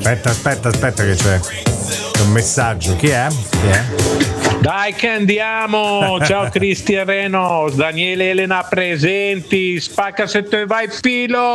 Aspetta che c'è un messaggio. Chi è? Dai che andiamo. Ciao Cristian Reno, Daniele e Elena presenti. Spacca se te vai filo.